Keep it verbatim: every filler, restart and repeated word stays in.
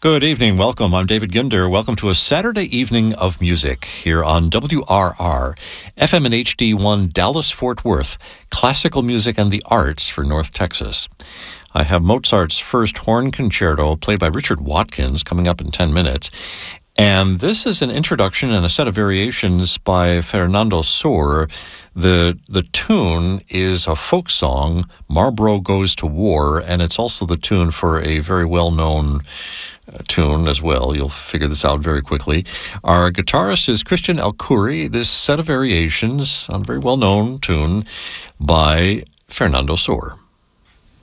Good evening. Welcome. I'm David Ginder. Welcome to a Saturday evening of music here on W R R, F M and H D one Dallas-Fort Worth, classical music and the arts for North Texas. I have Mozart's First Horn Concerto, played by Richard Watkins, coming up in ten minutes. And this is an introduction and a set of variations by Fernando Sor. The the tune is a folk song, Marlborough Goes to War, and it's also the tune for a very well-known uh, tune as well. You'll figure this out very quickly. Our guitarist is Christian El-Khoury. This set of variations on a very well-known tune by Fernando Sor.